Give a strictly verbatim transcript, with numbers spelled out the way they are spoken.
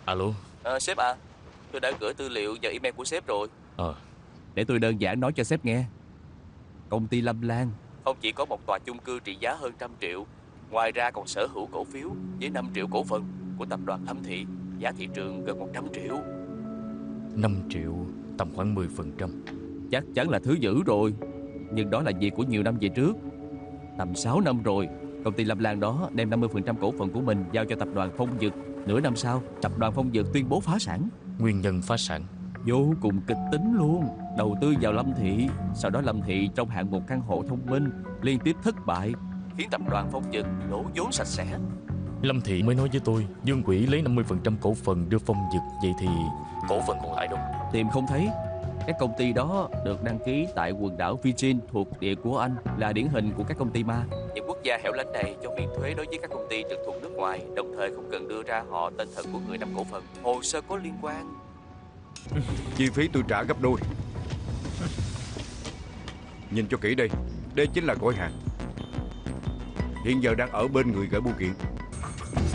Alo. Ờ, sếp à, tôi đã gửi tư liệu vào email của sếp rồi. Ờ. Để tôi đơn giản nói cho sếp nghe. Công ty Lâm Lan Không chỉ có một tòa chung cư trị giá hơn trăm triệu, ngoài ra còn sở hữu cổ phiếu với năm triệu cổ phần của tập đoàn Lâm Thị, giá thị trường gần một trăm triệu. Năm triệu, tầm khoảng mười phần trăm. chắc chắn là thứ dữ rồi. Nhưng đó là việc của nhiều năm về trước. Tầm sáu năm rồi, công ty Lâm Lan đó đem năm mươi phần trăm cổ phần của mình giao cho tập đoàn Phong Dực. Nửa năm sau, tập đoàn Phong Dực tuyên bố phá sản. Nguyên nhân phá sản? Vô cùng kịch tính luôn. Đầu tư vào Lâm Thị, sau đó Lâm Thị trong hạng mục căn hộ thông minh liên tiếp thất bại, khiến tập đoàn Phong Dực lỗ vốn sạch sẽ. Lâm Thị mới nói với tôi Dương Quỷ lấy năm mươi phần trăm cổ phần đưa Phong Dực. Vậy thì cổ phần còn lại đâu? Tìm không thấy. Các công ty đó được đăng ký tại quần đảo Virgin thuộc địa của Anh, là điển hình của các công ty ma. Những quốc gia hẻo lánh này cho miễn thuế đối với các công ty trực thuộc nước ngoài, đồng thời không cần đưa ra họ tên thật của người nắm cổ phần, hồ sơ có liên quan. Chi phí tôi trả gấp đôi. Nhìn cho kỹ đây, đây chính là gói hàng hiện giờ đang ở bên người gửi bưu kiện.